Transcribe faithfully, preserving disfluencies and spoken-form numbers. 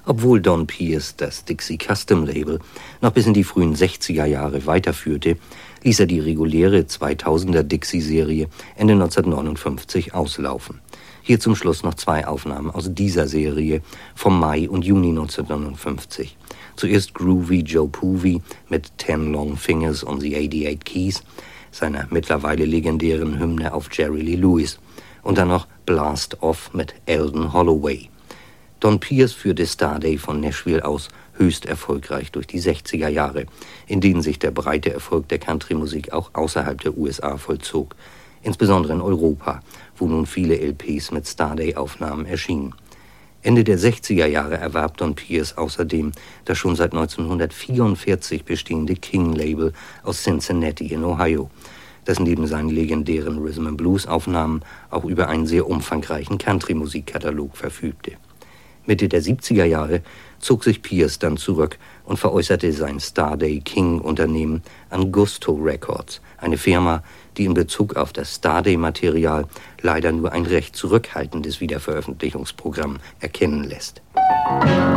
Obwohl Don Pierce das Dixie Custom Label noch bis in die frühen sechziger Jahre weiterführte, ließ er die reguläre zweitausender Dixie-Serie Ende neunzehnhundertneunundfünfzig auslaufen. Hier zum Schluss noch zwei Aufnahmen aus dieser Serie vom Mai und Juni neunzehnhundertneunundfünfzig. Zuerst Groovy Joe Poovey mit Ten Long Fingers on the eighty-eight Keys, seiner mittlerweile legendären Hymne auf Jerry Lee Lewis, und dann noch Blast Off mit Eldon Holloway. Don Pierce führte Starday von Nashville aus höchst erfolgreich durch die sechziger Jahre, in denen sich der breite Erfolg der Country-Musik auch außerhalb der U S A vollzog, insbesondere in Europa, wo nun viele L Ps mit Starday-Aufnahmen erschienen. Ende der sechziger Jahre erwarb Don Pierce außerdem das schon seit neunzehnhundertvierundvierzig bestehende King-Label aus Cincinnati in Ohio, das neben seinen legendären Rhythm-and-Blues-Aufnahmen auch über einen sehr umfangreichen Country-Musikkatalog verfügte. Mitte der siebziger Jahre zog sich Pierce dann zurück und veräußerte sein Starday King-Unternehmen an Gusto Records, eine Firma, die in Bezug auf das Starday-Material leider nur ein recht zurückhaltendes Wiederveröffentlichungsprogramm erkennen lässt.